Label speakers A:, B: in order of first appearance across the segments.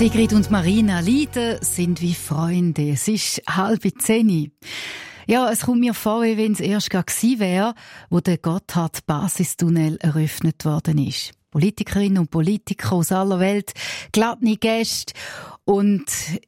A: Sigrid und Marina Lieder sind wie Freunde. Es ist 9:30. Ja, es kommt mir vor, wie wenn es erst gewesen wäre, wo der Gotthard-Basistunnel eröffnet worden ist. Politikerinnen und Politiker aus aller Welt, glattne Gäste und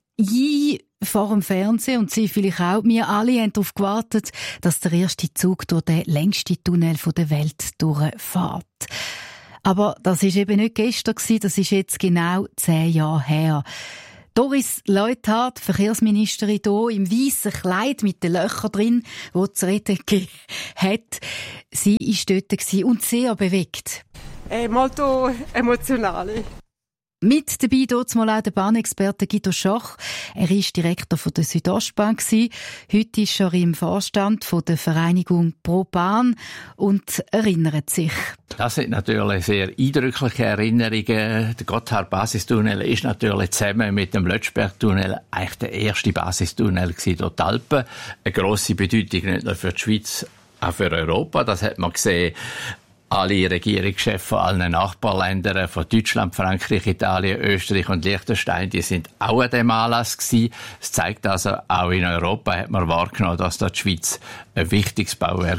A: ich vor dem Fernsehen und Sie vielleicht auch, wir alle haben darauf gewartet, dass der erste Zug durch den längsten Tunnel der Welt durchfährt. Aber das ist eben nicht gestern gewesen, das ist jetzt genau 10 Jahre her. Doris Leuthard, Verkehrsministerin hier, im weißen Kleid mit den Löchern drin, die zu reden hat. Sie war dort und sehr bewegt.
B: Molto emozionale.
A: Mit dabei dort mal auch der Bahnexperte Guido Schoch. Er war Direktor von der Südostbahn. Heute ist er im Vorstand von der Vereinigung Pro Bahn und erinnert sich.
C: Das sind natürlich sehr eindrückliche Erinnerungen. Der Gotthard-Basistunnel ist natürlich zusammen mit dem Lötschberg-Tunnel eigentlich der erste Basistunnel durch die Alpen. Eine grosse Bedeutung nicht nur für die Schweiz, auch für Europa. Das hat man gesehen. Alle Regierungschefs von allen Nachbarländern, von Deutschland, Frankreich, Italien, Österreich und Liechtenstein, die sind auch an dem Anlass gewesen. Es zeigt also, auch in Europa hat man wahrgenommen, dass da die Schweiz ein wichtiges Bauwerk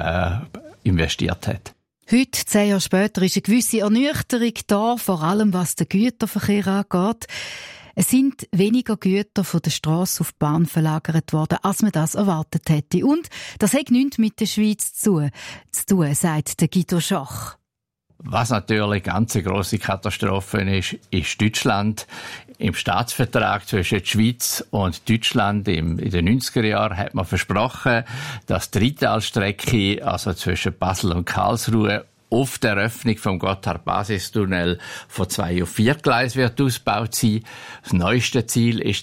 C: investiert hat.
A: Heute, 10 Jahre später, ist eine gewisse Ernüchterung da, vor allem was den Güterverkehr angeht. Es sind weniger Güter von der Strasse auf die Bahn verlagert worden, als man das erwartet hätte. Und das hat nichts mit der Schweiz zu tun, sagt der Guido Schoch.
C: Was natürlich eine ganz grosse Katastrophe ist Deutschland. Im Staatsvertrag zwischen der Schweiz und Deutschland in den 90er Jahren hat man versprochen, dass die Rheintalstrecke, also zwischen Basel und Karlsruhe, auf der Eröffnung vom Gotthard-Basistunnel von 2 auf 4 Gleis wird ausgebaut sein. Das neueste Ziel ist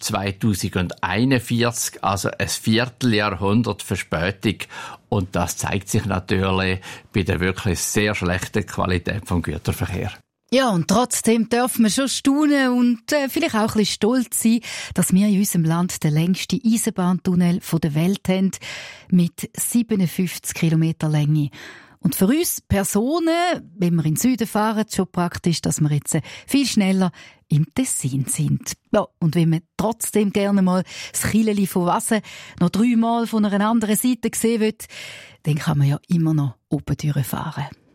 C: 2041, also ein Vierteljahrhundert Verspätung. Und das zeigt sich natürlich bei der wirklich sehr schlechten Qualität vom Güterverkehr.
A: Ja, und trotzdem dürfen wir schon staunen und vielleicht auch ein bisschen stolz sein, dass wir in unserem Land den längsten Eisenbahntunnel der Welt haben, mit 57 Kilometer Länge. Und für uns Personen, wenn wir in den Süden fahren, ist schon praktisch, dass wir jetzt viel schneller im Tessin sind. Ja, und wenn man trotzdem gerne mal das Chileli von Wasen noch 3-mal von einer anderen Seite sehen will, dann kann man ja immer noch oben durchfahren.